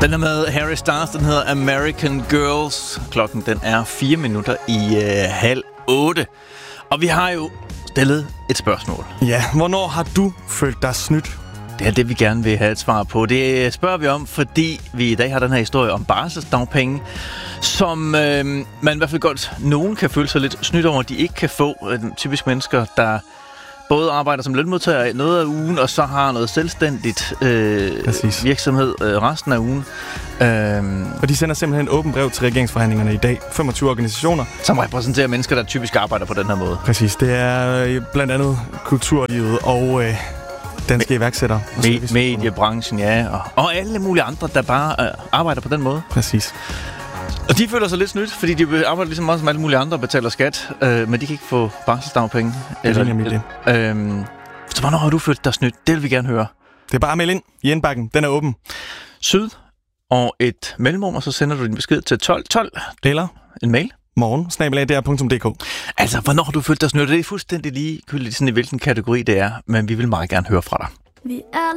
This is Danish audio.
Den er med Harry Styles, den hedder American Girls. Klokken den er 4 minutter i 7:30. Og vi har jo stillet et spørgsmål. Ja, hvornår har du følt dig snydt? Det er det, vi gerne vil have et svar på. Det spørger vi om, fordi vi i dag har den her historie om barselsdagpenge, som man i hvert fald godt, nogen kan føle sig lidt snydt over, at de ikke kan få. Typisk mennesker, der både arbejder som lønmodtager noget af ugen, og så har noget selvstændigt virksomhed resten af ugen. Og de sender simpelthen en åben brev til regeringsforhandlingerne i dag. 25 organisationer. Som repræsenterer mennesker, der typisk arbejder på den her måde. Præcis. Det er blandt andet kulturlivet og danske iværksættere. Mediebranchen, ja. Og alle mulige andre, der bare arbejder på den måde. Præcis. Og de føler sig lidt snydt, fordi de arbejder ligesom meget som alle mulige andre og betaler skat, men de kan ikke få barselsdagpenge. Det er nemlig det. Så hvornår har du følt dig snydt? Det vil vi gerne høre. Det er bare at melde ind i indbakken. Den er åben. Syd og et mellemrum, og så sender du din besked til 1212. Eller en mail. morgen@dr.dk. Altså, hvornår har du følt dig snydt? Det er fuldstændig ligegyldigt, sådan i hvilken kategori det er, men vi vil meget gerne høre fra dig.